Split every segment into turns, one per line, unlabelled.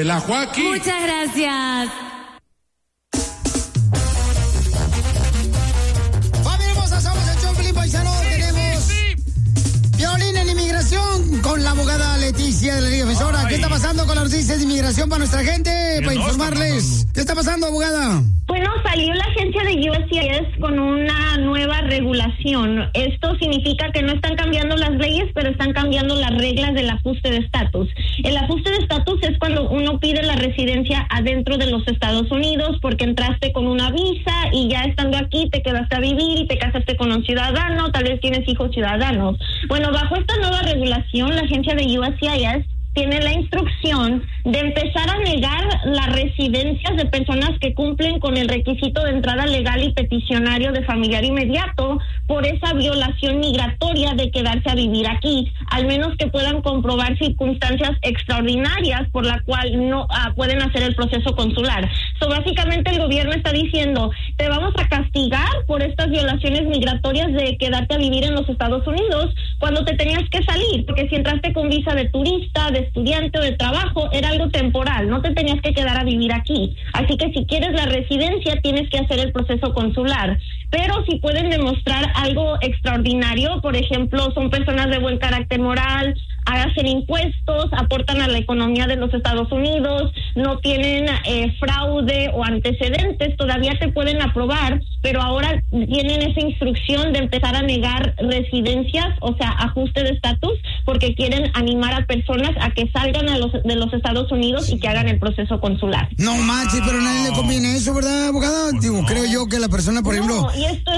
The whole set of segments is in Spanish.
la Joaquín.
Muchas gracias.
Familia hermosa, somos el Choplin Paisano. Tenemos Piolín en inmigración con la abogada Leticia de la Liga Defensora.
Ay.
¿Qué está pasando con las noticias de inmigración para nuestra gente? Para informarles. ¿Qué está pasando, abogada?
Bueno, salió la agencia de USCIS con una nueva regulación. Esto significa que no están cambiando las leyes, pero están cambiando las reglas del ajuste de estatus. El ajuste de estatus es cuando uno pide la residencia adentro de los Estados Unidos porque entraste con una visa y ya estando aquí te quedaste a vivir y te casaste con un ciudadano, tal vez tienes hijos ciudadanos. Bueno, bajo esta nueva regulación, la agencia de USCIS tiene la instrucción de empezar a negar las residencias de personas que cumplen con el requisito de entrada legal y peticionario de familiar inmediato por esa violación migratoria de quedarse a vivir aquí, al menos que puedan comprobar circunstancias extraordinarias por la cual no pueden hacer el proceso consular. So, básicamente el gobierno está diciendo, te vamos a castigar por estas violaciones migratorias de quedarte a vivir en los Estados Unidos cuando te tenías que salir, porque si entraste con visa de turista, de estudiante o de trabajo, era algo temporal, no te tenías que quedar a vivir aquí. Así que si quieres la residencia, tienes que hacer el proceso consular. Pero si pueden demostrar algo extraordinario, por ejemplo, son personas de buen carácter moral, hacen impuestos, aportan a la economía de los Estados Unidos, no tienen fraude o antecedentes, todavía te pueden aprobar, pero ahora tienen esa instrucción de empezar a negar residencias, o sea, ajuste de estatus, porque quieren animar a personas a que salgan de los Estados Unidos y que hagan el proceso consular.
No manches, pero a nadie le conviene eso, ¿verdad, abogada? Digo, creo yo que la persona, por ejemplo...
No, y esto es...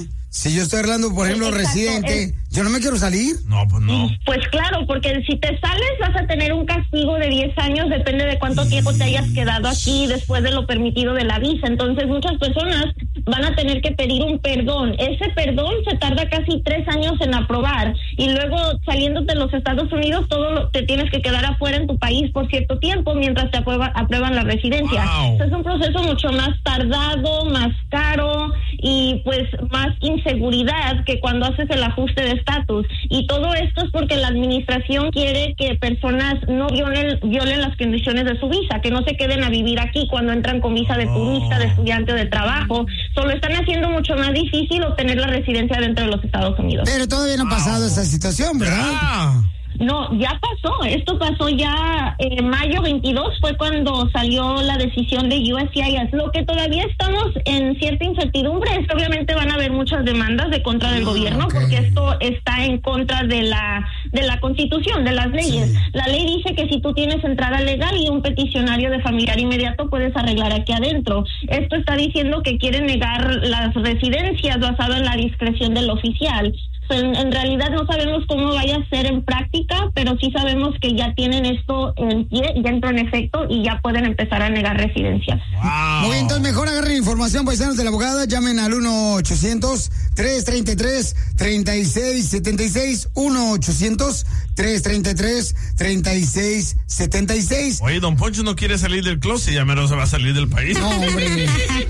Si yo estoy hablando, por ejemplo,
Exacto,
residente, ¿yo no me quiero salir?
No, pues no.
Pues claro, porque si te sales vas a tener un castigo de 10 años, depende de cuánto tiempo te hayas quedado aquí después de lo permitido de la visa. Entonces muchas personas van a tener que pedir un perdón. Ese perdón se tarda casi 3 años en aprobar y luego saliendo de los Estados Unidos te tienes que quedar afuera en tu país por cierto tiempo mientras te aprueban la residencia.
Wow.
Entonces, es un proceso mucho más tardado, más caro y pues más inseguridad que cuando haces el ajuste de estatus. Y todo esto es porque la administración quiere que personas no violen las condiciones de su visa, que no se queden a vivir aquí cuando entran con visa de turista, de estudiante o de trabajo. Solo están haciendo mucho más difícil obtener la residencia dentro de los Estados Unidos.
Pero todavía no ha pasado esa situación, ¿verdad?
No, ya pasó. Esto pasó ya en mayo 22, fue cuando salió la decisión de USCIS. Lo que todavía estamos en cierta incertidumbre es que obviamente van a haber muchas demandas de contra del gobierno, porque esto está en contra de la Constitución, de las leyes. Sí. La ley dice que si tú tienes entrada legal y un peticionario de familiar inmediato, puedes arreglar aquí adentro. Esto está diciendo que quieren negar las residencias basado en la discreción del oficial. En realidad no sabemos cómo vaya a ser en práctica, pero sí sabemos que ya tienen esto en pie, ya entró en efecto y ya pueden empezar a negar residencias.
Wow. Muy bien, entonces mejor agarren información, paisanos de la abogada, llamen al 1-800-333-3676, 1-800-333-3676.
Oye, don Poncho no quiere salir del closet, ya mero se va a salir del país.
No, hombre.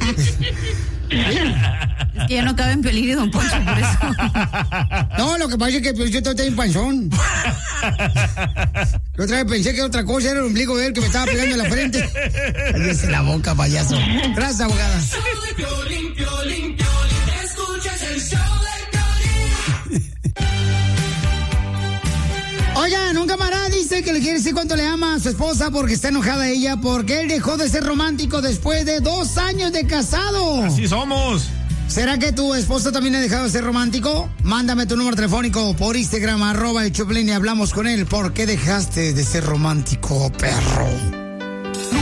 Es que ya no cabe en peligro, don Poncho, por eso.
No, lo que pasa es que pues, yo estoy en panzón. La otra vez pensé que otra cosa era el ombligo de él que me estaba pegando en la frente. Cállese la boca, payaso. Gracias, abogada. Oigan, un camarada dice que le quiere decir cuánto le ama a su esposa porque está enojada ella porque él dejó de ser romántico después de 2 años de casado.
Así somos.
¿Será que tu esposo también ha dejado de ser romántico? Mándame tu número telefónico por Instagram, @el Choplin y hablamos con él. ¿Por qué dejaste de ser romántico, perro?